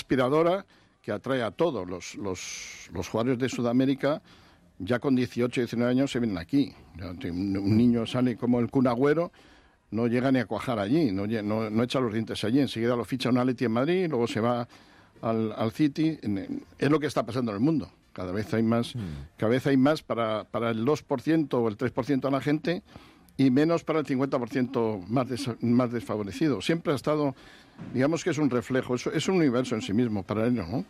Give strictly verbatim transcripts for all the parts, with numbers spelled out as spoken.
aspiradora que atrae a todos. Los, los, los jugadores de Sudamérica ya con dieciocho, diecinueve años se vienen aquí. Un niño sale como el Kun Agüero, no llega ni a cuajar allí, no, no, no echa los dientes allí, enseguida lo ficha un Atleti en Madrid, luego se va al, al City. Es lo que está pasando en el mundo. Cada vez hay más, mm. cada vez hay más para, para el dos por ciento o el tres por ciento de la gente y menos para el cincuenta por ciento más, des, más desfavorecido. Siempre ha estado, digamos que es un reflejo, es, es un universo en sí mismo, paralelo, ¿no?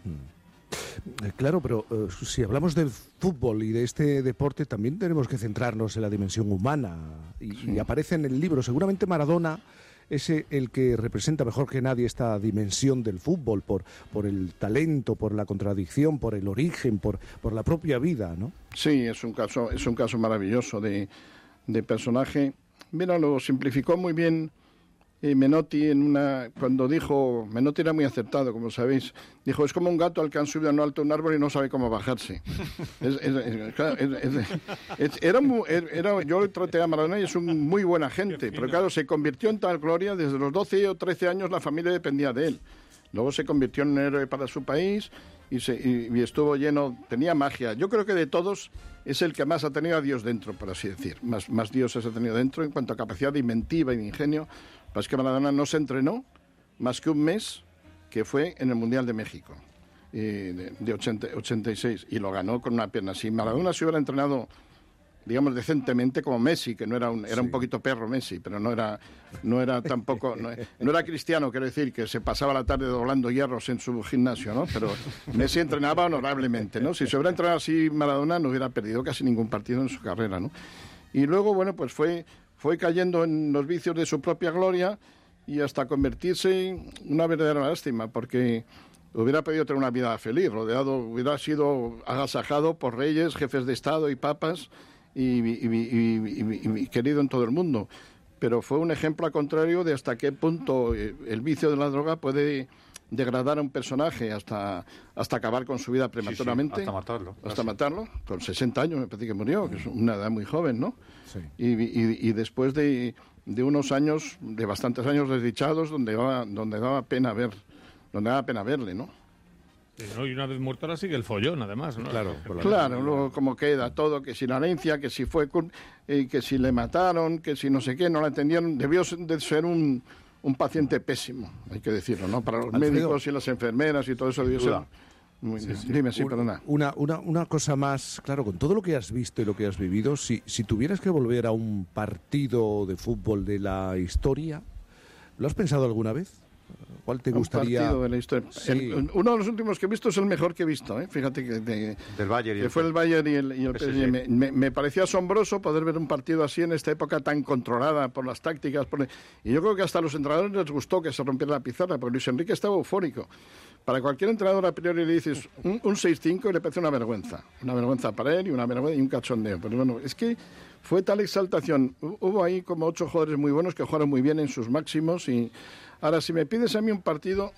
Mm. Claro, pero uh, si hablamos del fútbol y de este deporte, también tenemos que centrarnos en la dimensión humana. Y, sí. y aparece en el libro, seguramente Maradona es el que representa mejor que nadie esta dimensión del fútbol, por, por el talento, por la contradicción, por el origen, por, por la propia vida, ¿no? Sí, es un caso, es un caso maravilloso de, de personaje. Mira, lo simplificó muy bien eh, Menotti en una, cuando dijo, Menotti era muy acertado, como sabéis, dijo, es como un gato al que han subido a lo alto de un árbol y no sabe cómo bajarse. es, es, es, claro, es, es, es, era, muy, era, yo le traté a Maradona y es un muy buena gente, pero claro, se convirtió en tal gloria, desde los doce o trece años la familia dependía de él. Luego se convirtió en un héroe para su país y, se, y, y estuvo lleno, tenía magia. Yo creo que de todos es el que más ha tenido a Dios dentro, por así decir. Más, más dioses ha tenido dentro en cuanto a capacidad de inventiva y de ingenio. Es que Maradona no se entrenó más que un mes, que fue en el Mundial de México, eh, de, de ochenta, ochenta y seis, y lo ganó con una pierna. Si Maradona se hubiera entrenado, digamos, decentemente, como Messi, que no era un, era sí. un poquito perro Messi, pero no era, no era tampoco, no, no era cristiano, quiero decir, que se pasaba la tarde doblando hierros en su gimnasio, ¿no? Pero Messi entrenaba honorablemente, ¿no? Si se hubiera entrenado así Maradona, no hubiera perdido casi ningún partido en su carrera, ¿no? Y luego, bueno, pues fue... fue cayendo en los vicios de su propia gloria y hasta convertirse en una verdadera lástima, porque hubiera podido tener una vida feliz, rodeado, hubiera sido agasajado por reyes, jefes de Estado y papas y, y, y, y, y querido en todo el mundo. Pero fue un ejemplo al contrario de hasta qué punto el vicio de la droga puede degradar a un personaje hasta, hasta acabar con su vida prematuramente. Sí, sí, hasta matarlo. Hasta casi. matarlo. Con sesenta años me parece que murió, que es una edad muy joven, ¿no? Sí. Y, y, y después de, de unos años, de bastantes años desdichados, donde daba, donde daba pena ver, donde daba pena verle, ¿no? Sí, ¿no? Y una vez muerto ahora sigue el follón, además, ¿no? Claro, claro, luego como queda todo, que si la herencia, que si fue, eh, que si le mataron, que si no sé qué, no la entendieron, debió de ser un... un paciente pésimo, hay que decirlo, ¿no? Para los Alfredo, médicos y las enfermeras y todo eso debió ser... Muy, sí, sí. Dime, sí, una, perdona. Una, una, una cosa más, claro, con todo lo que has visto y lo que has vivido, si, si tuvieras que volver a un partido de fútbol de la historia, ¿lo has pensado alguna vez? ¿Cuál te gustaría? Un partido de la historia. Sí. El, uno de los últimos que he visto es el mejor que he visto, ¿eh? Fíjate que, de, del Bayern y que el fue el Bayern y el, y el P S G. Me, me, me parecía asombroso poder ver un partido así en esta época tan controlada por las tácticas. Por... Y yo creo que hasta a los entrenadores les gustó que se rompiera la pizarra, porque Luis Enrique estaba eufórico. Para cualquier entrenador a priori le dices un, un seis cinco y le parece una vergüenza. Una vergüenza para él y una vergüenza y un cachondeo. Pero bueno, es que fue tal exaltación. Hubo ahí como ocho jugadores muy buenos que jugaron muy bien en sus máximos y... Ahora, si me pides a mí un partido,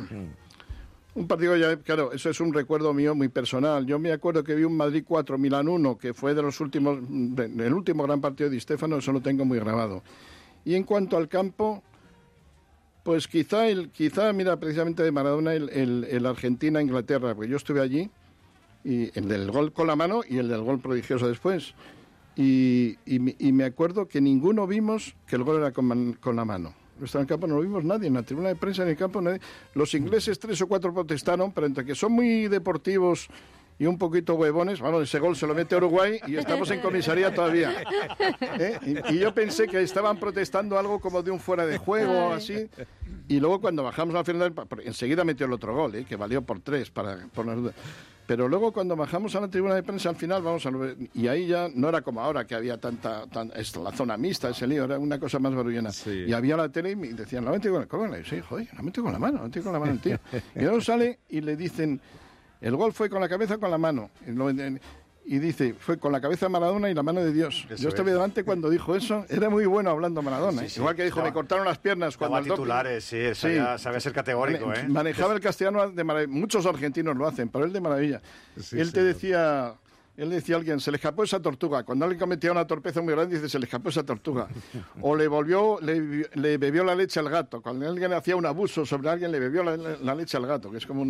un partido ya, claro, eso es un recuerdo mío muy personal. Yo me acuerdo que vi un Madrid cuatro, Milán uno, que fue de los últimos, de, del último gran partido de Di Stéfano, eso lo tengo muy grabado. Y en cuanto al campo, pues quizá, el, quizá mira, precisamente de Maradona, el, el, el Argentina-Inglaterra, porque yo estuve allí, y el del gol con la mano y el del gol prodigioso después. Y, y, y me acuerdo que ninguno vimos que el gol era con, man, con la mano. En el campo no lo vimos nadie, en la tribuna de prensa en el campo nadie. Los ingleses tres o cuatro protestaron, pero entre que son muy deportivos y un poquito huevones, bueno, ese gol se lo mete Uruguay y estamos en comisaría todavía. ¿Eh? Y, y yo pensé que estaban protestando algo como de un fuera de juego o así. Y luego cuando bajamos al final, enseguida metió el otro gol, ¿eh? Que valió por tres, para poner... Pero luego cuando bajamos a la tribuna de prensa al final, vamos a ver, y ahí ya no era como ahora que había tanta, tan, la zona mixta, ese lío, era una cosa más barullena. Sí. Y había la tele y me decían, la mete con la mano. Sí, joder, la mete con la mano, la mete con la mano el tío. Y luego sale y le dicen, el gol fue con la cabeza o con la mano. Y dice, fue con la cabeza de Maradona y la mano de Dios. Eso Yo estuve es. delante cuando dijo eso. Era muy bueno hablando Maradona. Sí, sí, Igual que dijo, estaba, me cortaron las piernas cuando el titulares, sí, sabía, sí, sabía ser categórico. ¿eh? Manejaba el castellano de maravilla. Muchos argentinos lo hacen, pero él de maravilla. Sí, él te decía... Él decía a alguien, se le escapó esa tortuga. Cuando alguien cometía una torpeza muy grande, dice, se le escapó esa tortuga. O le volvió, le, le bebió la leche al gato. Cuando alguien hacía un abuso sobre alguien, le bebió la, la leche al gato, que es como un